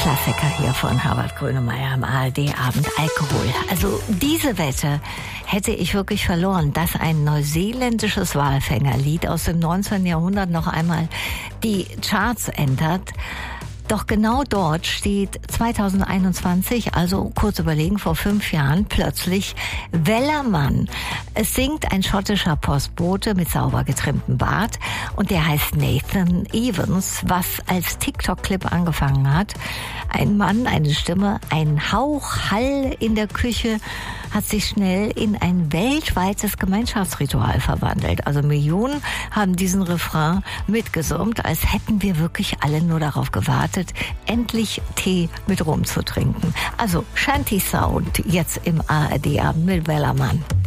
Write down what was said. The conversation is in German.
Klassiker hier von Herbert Grönemeyer am ARD-Abend, Alkohol. Also diese Wette hätte ich wirklich verloren, dass ein neuseeländisches Walfängerlied aus dem 19. Jahrhundert noch einmal die Charts entert. Doch genau dort steht 2021, also kurz überlegen, vor 5 Jahren, plötzlich Wellerman. Es singt ein schottischer Postbote mit sauber getrimmtem Bart und der heißt Nathan Evans, was als TikTok-Clip angefangen hat. Ein Mann, eine Stimme, ein Hauch Hall in der Küche hat sich schnell in ein weltweites Gemeinschaftsritual verwandelt. Also Millionen haben diesen Refrain mitgesummt, als hätten wir wirklich alle nur darauf gewartet, endlich Tee mit Rum zu trinken. Also Shanty Sound jetzt im ARD-Abend mit Wellerman.